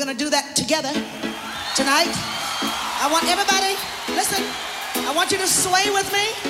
going to do that together tonight. I want everybody, listen, I want you to sway with me.